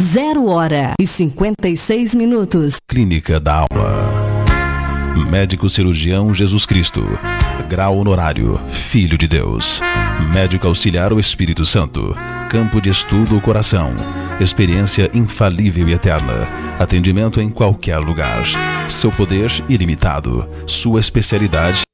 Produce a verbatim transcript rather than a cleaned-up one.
zero hora e cinquenta e seis minutos. Clínica da Alma. Médico cirurgião Jesus Cristo. Grau honorário, Filho de Deus. Médico auxiliar o Espírito Santo. Campo de estudo o coração. Experiência infalível e eterna. Atendimento em qualquer lugar. Seu poder ilimitado. Sua especialidade